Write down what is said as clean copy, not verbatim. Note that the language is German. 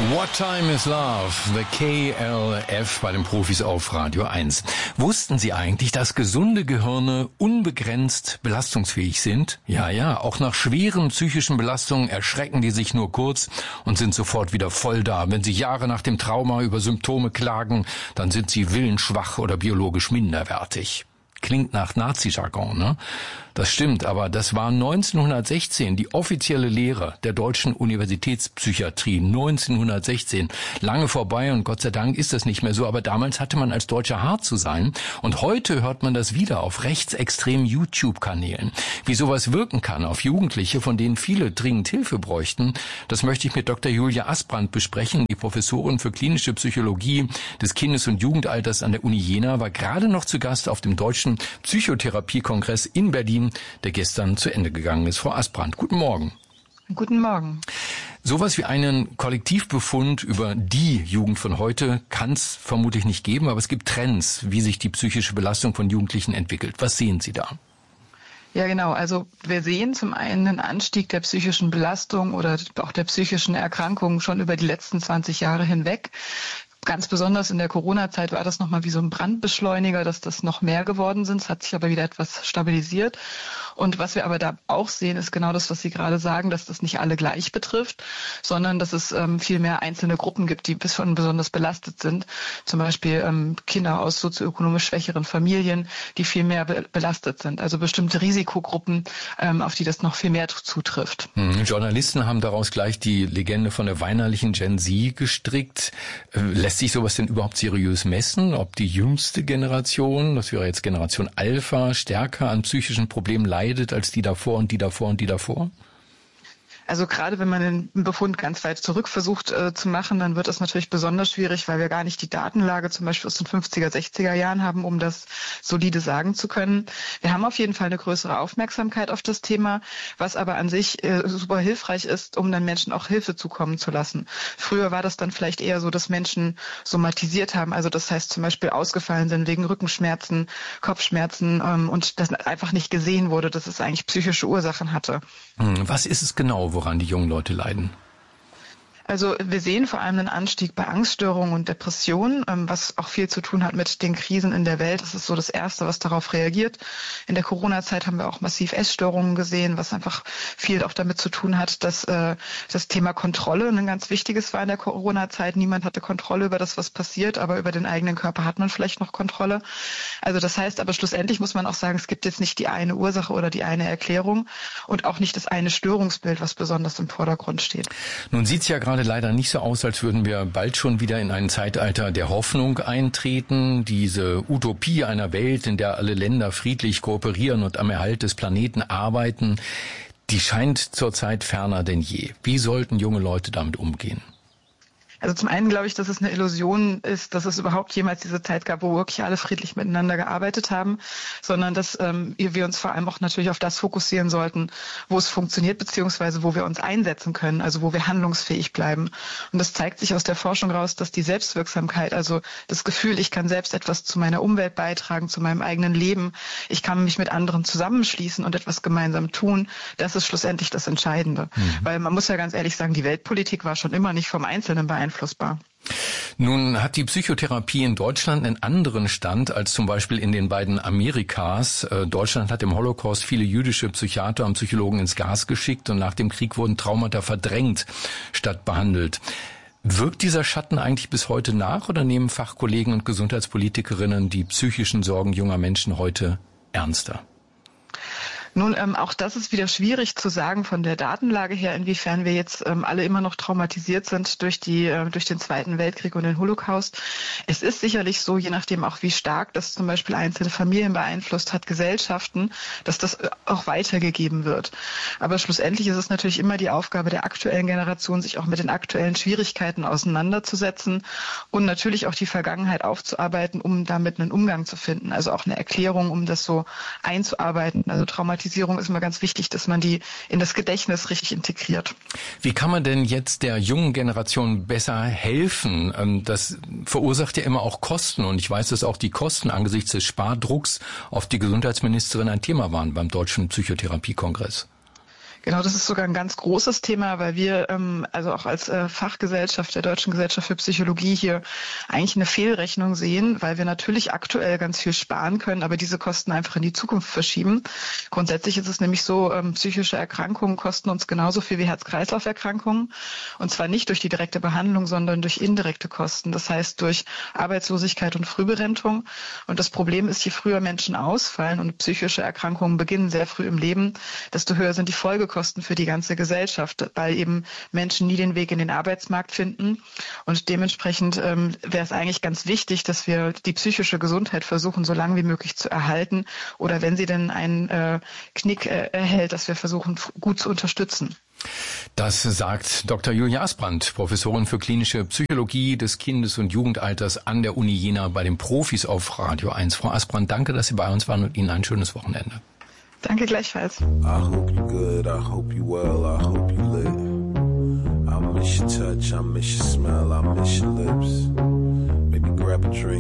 What Time is Love, the KLF bei den Profis auf Radio 1. Wussten Sie eigentlich, dass gesunde Gehirne unbegrenzt belastungsfähig sind? Ja, auch nach schweren psychischen Belastungen erschrecken die sich nur kurz und sind sofort wieder voll da. Wenn sie Jahre nach dem Trauma über Symptome klagen, dann sind sie willensschwach oder biologisch minderwertig. Klingt nach Nazi-Jargon, ne? Das stimmt, aber das war 1916 die offizielle Lehre der deutschen Universitätspsychiatrie. 1916. Lange vorbei und Gott sei Dank ist das nicht mehr so, aber damals hatte man als Deutscher hart zu sein. Und heute hört man das wieder auf rechtsextremen YouTube-Kanälen. Wie sowas wirken kann auf Jugendliche, von denen viele dringend Hilfe bräuchten, das möchte ich mit Dr. Julia Asbrandt besprechen. Die Professorin für klinische Psychologie des Kindes- und Jugendalters an der Uni Jena war gerade noch zu Gast auf dem Deutschen Psychotherapiekongress in Berlin, der gestern zu Ende gegangen ist. Frau Asbrandt, guten Morgen. Guten Morgen. Sowas wie einen Kollektivbefund über die Jugend von heute kann es vermutlich nicht geben, aber es gibt Trends, wie sich die psychische Belastung von Jugendlichen entwickelt. Was sehen Sie da? Ja, genau. Also wir sehen zum einen einen Anstieg der psychischen Belastung oder auch der psychischen Erkrankungen schon über die letzten 20 Jahre hinweg. Ganz besonders in der Corona-Zeit war das nochmal wie so ein Brandbeschleuniger, dass das noch mehr geworden sind. Es hat sich aber wieder etwas stabilisiert. Und was wir aber da auch sehen, ist genau das, was Sie gerade sagen, dass das nicht alle gleich betrifft, sondern dass es viel mehr einzelne Gruppen gibt, die besonders belastet sind. Zum Beispiel Kinder aus sozioökonomisch schwächeren Familien, die viel mehr belastet sind. Also bestimmte Risikogruppen, auf die das noch viel mehr zutrifft. Journalisten haben daraus gleich die Legende von der weinerlichen Gen Z gestrickt. Lässt sich sowas denn überhaupt seriös messen? Ob die jüngste Generation, das wäre jetzt Generation Alpha, stärker an psychischen Problemen leidet als die davor und die davor und die davor? Also gerade wenn man den Befund ganz weit zurück versucht zu machen, dann wird es natürlich besonders schwierig, weil wir gar nicht die Datenlage zum Beispiel aus den 50er, 60er Jahren haben, um das solide sagen zu können. Wir haben auf jeden Fall eine größere Aufmerksamkeit auf das Thema, was aber an sich super hilfreich ist, um dann Menschen auch Hilfe zukommen zu lassen. Früher war das dann vielleicht eher so, dass Menschen somatisiert haben, also das heißt zum Beispiel ausgefallen sind wegen Rückenschmerzen, Kopfschmerzen und das einfach nicht gesehen wurde, dass es eigentlich psychische Ursachen hatte. Was ist es genau, woran die jungen Leute leiden? Also wir sehen vor allem einen Anstieg bei Angststörungen und Depressionen, was auch viel zu tun hat mit den Krisen in der Welt. Das ist so das Erste, was darauf reagiert. In der Corona-Zeit haben wir auch massiv Essstörungen gesehen, was einfach viel auch damit zu tun hat, dass das Thema Kontrolle ein ganz wichtiges war in der Corona-Zeit. Niemand hatte Kontrolle über das, was passiert, aber über den eigenen Körper hat man vielleicht noch Kontrolle. Also das heißt aber schlussendlich muss man auch sagen, es gibt jetzt nicht die eine Ursache oder die eine Erklärung und auch nicht das eine Störungsbild, was besonders im Vordergrund steht. Nun sieht's ja gerade leider nicht so aus, als würden wir bald schon wieder in ein Zeitalter der Hoffnung eintreten. Diese Utopie einer Welt, in der alle Länder friedlich kooperieren und am Erhalt des Planeten arbeiten, die scheint zurzeit ferner denn je. Wie sollten junge Leute damit umgehen? Also zum einen glaube ich, dass es eine Illusion ist, dass es überhaupt jemals diese Zeit gab, wo wirklich alle friedlich miteinander gearbeitet haben, sondern dass wir uns vor allem auch natürlich auf das fokussieren sollten, wo es funktioniert, beziehungsweise wo wir uns einsetzen können, also wo wir handlungsfähig bleiben. Und das zeigt sich aus der Forschung raus, dass die Selbstwirksamkeit, also das Gefühl, ich kann selbst etwas zu meiner Umwelt beitragen, zu meinem eigenen Leben, ich kann mich mit anderen zusammenschließen und etwas gemeinsam tun, das ist schlussendlich das Entscheidende. Weil man muss ja ganz ehrlich sagen, die Weltpolitik war schon immer nicht vom Einzelnen beeinflussbar. Nun hat die Psychotherapie in Deutschland einen anderen Stand als zum Beispiel in den beiden Amerikas. Deutschland hat im Holocaust viele jüdische Psychiater und Psychologen ins Gas geschickt und nach dem Krieg wurden Traumata verdrängt statt behandelt. Wirkt dieser Schatten eigentlich bis heute nach oder nehmen Fachkollegen und Gesundheitspolitikerinnen die psychischen Sorgen junger Menschen heute ernster? Nun, auch das ist wieder schwierig zu sagen von der Datenlage her, inwiefern wir jetzt alle immer noch traumatisiert sind durch den Zweiten Weltkrieg und den Holocaust. Es ist sicherlich so, je nachdem auch wie stark das zum Beispiel einzelne Familien beeinflusst hat, Gesellschaften, dass das auch weitergegeben wird. Aber schlussendlich ist es natürlich immer die Aufgabe der aktuellen Generation, sich auch mit den aktuellen Schwierigkeiten auseinanderzusetzen und natürlich auch die Vergangenheit aufzuarbeiten, um damit einen Umgang zu finden. Also auch eine Erklärung, um das so einzuarbeiten. Also Traumatisierung ist immer ganz wichtig, dass man die in das Gedächtnis richtig integriert. Wie kann man denn jetzt der jungen Generation besser helfen? Das verursacht ja immer auch Kosten und ich weiß, dass auch die Kosten angesichts des Spardrucks auf die Gesundheitsministerin ein Thema waren beim Deutschen Psychotherapiekongress. Genau, das ist sogar ein ganz großes Thema, weil wir also auch als Fachgesellschaft der Deutschen Gesellschaft für Psychologie hier eigentlich eine Fehlrechnung sehen, weil wir natürlich aktuell ganz viel sparen können, aber diese Kosten einfach in die Zukunft verschieben. Grundsätzlich ist es nämlich so, psychische Erkrankungen kosten uns genauso viel wie Herz-Kreislauf-Erkrankungen, und zwar nicht durch die direkte Behandlung, sondern durch indirekte Kosten, das heißt durch Arbeitslosigkeit und Frühberentung. Und das Problem ist, je früher Menschen ausfallen und psychische Erkrankungen beginnen sehr früh im Leben, desto höher sind die Folgekosten für die ganze Gesellschaft, weil eben Menschen nie den Weg in den Arbeitsmarkt finden. Und dementsprechend wäre es eigentlich ganz wichtig, dass wir die psychische Gesundheit versuchen, so lange wie möglich zu erhalten. Oder wenn sie denn einen Knick erhält, dass wir versuchen, gut zu unterstützen. Das sagt Dr. Julia Asbrandt, Professorin für klinische Psychologie des Kindes- und Jugendalters an der Uni Jena bei den Profis auf Radio 1. Frau Asbrandt, danke, dass Sie bei uns waren und Ihnen ein schönes Wochenende. Danke gleichfalls. I hope you good, I hope you well, I hope you lit. I miss your touch, I miss your smell, I miss your lips. Maybe grab a drink.